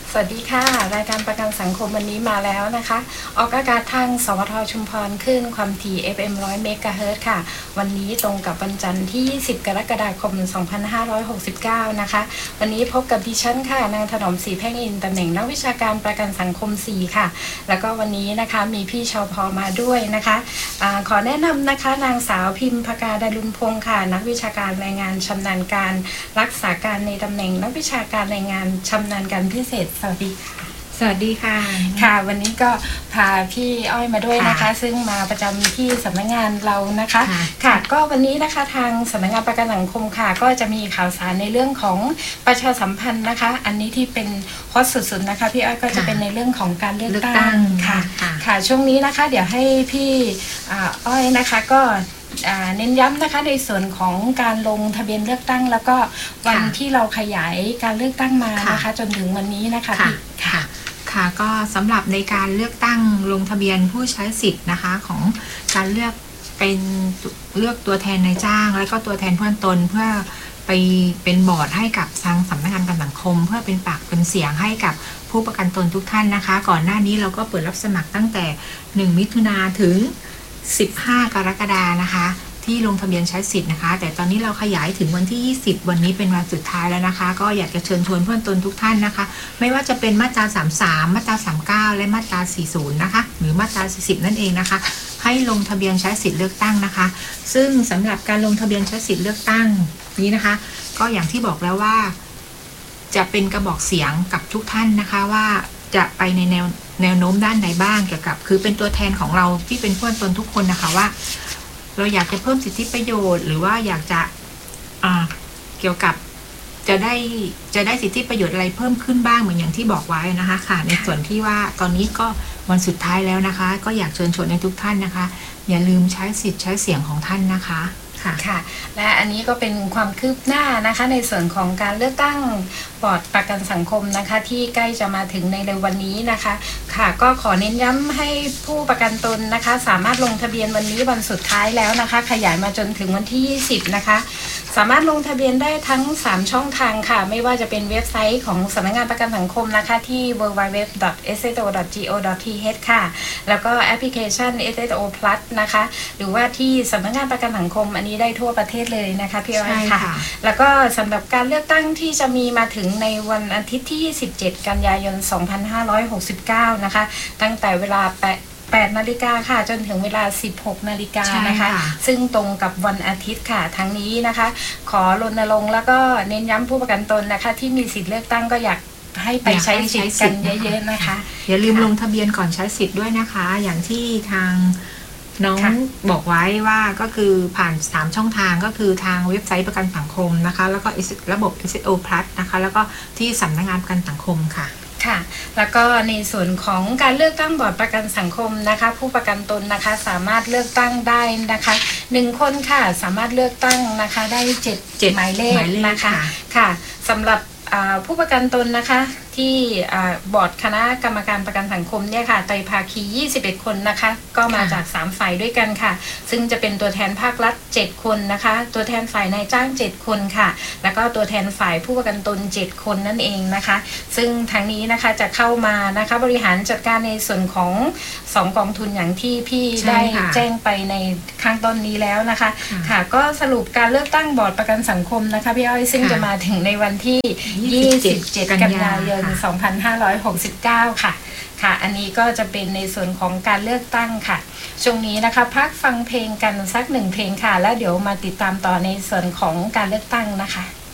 สวัสดีค่ะรายการประกันสังคมวันนี้มาแล้วนะคะออกอากาศทางสวทชุมพรขึ้นความถี่ FM 100 เมกะเฮิรตซ์ค่ะวันนี้ตรงกับวันจันทร์ที่20กรกฎาคม2569นะคะวันนี้พบกับดิฉันค่ะนางถนอมศรีแพ่งอินตำแหน่งนักวิชาการประกันสังคม4ค่ะแล้วก็วันนี้นะคะมีพี่ชพมาด้วยนะคะขอแนะนำนะคะนางสาวพิมพกาดารุณพงศ์ค่ะนักวิชาการรายงานชำนาญการรักษาการในตำแหน่งนักวิชาการรายงานชำนาญการพิเศษสวัสดีค่ะสวัสดีค่ะค่ะวันนี้ก็พาพี่อ้อยมาด้วยนะคะซึ่งมาประจำที่สำนักงานเรานะคะค่ะก็วันนี้นะคะทางสำนักงานประกันสังคมค่ะก็จะมีข่าวสารในเรื่องของประชาสัมพันธ์นะคะอันนี้ที่เป็นฮอตสุดๆนะคะพี่อ้อยก็จะเป็นในเรื่องของการเลือกตั้งค่ะค่ะช่วงนี้นะคะเดี๋ยวให้พี่อ้อยนะคะก็เน้นย้ำนะคะในส่วนของการลงทะเบียนเลือกตั้งแล้วก็วันที่เราขยายการเลือกตั้งมานะคะจนถึงวันนี้นะคะพี่ค่ะก็สำหรับในการเลือกตั้งลงทะเบียนผู้ใช้สิทธิ์นะคะของการเลือกตัวแทนนายจ้างและก็ตัวแทนเพื่อนตนเพื่อไปเป็นบอร์ดให้กับทางสำนักงานประกันสังคมเพื่อเป็นปากเป็นเสียงให้กับผู้ประกันตนทุกท่านนะคะก่อนหน้านี้เราก็เปิดรับสมัครตั้งแต่1มิถุนายนถึง15กรกฎาคมนะคะที่ลงทะเบียนใช้สิทธิ์นะคะแต่ตอนนี้เราขยายถึงวันที่20วันนี้เป็นวันสุดท้ายแล้วนะคะก็อยากจะเชิญชวนเพื่อนตนทุกท่านนะคะไม่ว่าจะเป็นมาตรา33มาตรา39และมาตรา40นะคะหรือมาตรา40นั่นเองนะคะให้ลงทะเบียนใช้สิทธิ์เลือกตั้งนะคะซึ่งสำหรับการลงทะเบียนใช้สิทธิ์เลือกตั้งนี้นะคะก็อย่างที่บอกแล้วว่าจะเป็นกระบอกเสียงกับทุกท่านนะคะว่าจะไปในแนวโน้มด้านไหนบ้างเกี่ยวกับคือเป็นตัวแทนของเราที่เป็นเพื่อนตนทุกคนนะคะว่าเราอยากจะเพิ่มสิทธิประโยชน์หรือว่าอยากจะเกี่ยวกับจะได้สิทธิประโยชน์อะไรเพิ่มขึ้นบ้างเหมือนอย่างที่บอกไว้นะคะค่ะในส่วนที่ว่าตอนนี้ก็วันสุดท้ายแล้วนะคะก็อยากเชิญชวนในทุกท่านนะคะอย่าลืมใช้สิทธิ์ใช้เสียงของท่านนะคะค่ะและอันนี้ก็เป็นความคืบหน้านะคะในส่วนของการเลือกตั้งบอร์ดประกันสังคมนะคะที่ใกล้จะมาถึงในวันนี้นะคะค่ะก็ขอเน้นย้ำให้ผู้ประกันตนนะคะสามารถลงทะเบียนวันนี้วันสุดท้ายแล้วนะคะขยายมาจนถึงวันที่20นะคะสามารถลงทะเบียนได้ทั้ง3ช่องทางค่ะไม่ว่าจะเป็นเว็บไซต์ของสำนักงานประกันสังคมนะคะที่ www.sso.go.th ค่ะแล้วก็แอปพลิเคชัน SSO Plus นะคะหรือว่าที่สำนักงานประกันสังคมอันนี้ได้ทั่วประเทศเลยนะคะพี่อ้อยค่ะแล้วก็สำหรับการเลือกตั้งที่จะมีมาถึงในวันอาทิตย์ที่27กันยายน2569นะคะตั้งแต่เวลา8 นาฬิกาค่ะจนถึงเวลา16 นาฬิกานะคะซึ่งตรงกับวันอาทิตย์ค่ะทั้งนี้นะคะขอรณรงค์แล้วก็เน้นย้ำผู้ประกันตนนะคะที่มีสิทธิ์เลือกตั้งก็อยากให้ไปใช้สิทธิ์กันเยอะๆนะคะอย่าลืมลงทะเบียนก่อนใช้สิทธิ์ด้วยนะคะอย่างที่ทางน้องบอกไว้ว่าก็คือผ่าน3ช่องทางก็คือทางเว็บไซต์ประกันสังคมนะคะแล้วก็ระบบ SSO Plus นะคะแล้วก็ที่สำนักงานประกันสังคมค่ะค่ะแล้วก็ในส่วนของการเลือกตั้งบอร์ดประกันสังคมนะคะผู้ประกันตนนะคะสามารถเลือกตั้งได้นะคะ1คนค่ะสามารถเลือกตั้งนะคะได้7หมายเลขนะคะค่ะสำหรับผู้ประกันตนนะคะที่บอร์ดคณะกรรมการประกันสังคมเนี่ยค่ะไตรภาคี21คนนะคะก็มาจาก3ฝ่ายด้วยกันค่ะซึ่งจะเป็นตัวแทนภาครัฐ7คนนะคะตัวแทนฝ่ายนายจ้าง7คนค่ะแล้วก็ตัวแทนฝ่ายผู้ประกันตน7คนนั่นเองนะคะซึ่งทางนี้นะคะจะเข้ามานะคะบริหารจัดการในส่วนของ2กองทุนอย่างที่พี่ได้แจ้งไปในข้างต้นนี้แล้วนะคะค่ะก็สรุปการเลือกตั้งบอร์ดประกันสังคมนะคะพี่อ้อยซึ่งจะมาถึงในวันที่27กันยายน2569ค่ะค่ะอันนี้ก็จะเป็นในส่วนของการเลือกตั้งค่ะช่วงนี้นะคะพักฟังเพลงกันสัก1เพลงค่ะแล้วเดี๋ยวมาติดตามต่อในส่วนของการเลือกตั้งนะคะ